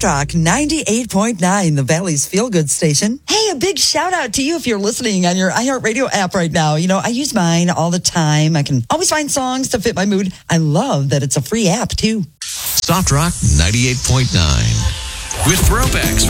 Rock 98.9, the Valley's feel-good station. Hey, a big shout out to you if you're listening on your iHeartRadio app right now. You know, I use mine all the time. I can always find songs to fit my mood. I love that it's a free app, too. Soft Rock 98.9 with throwbacks